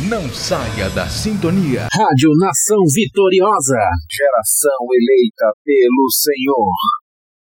Não saia da sintonia. Rádio Nação Vitoriosa. Geração eleita pelo Senhor.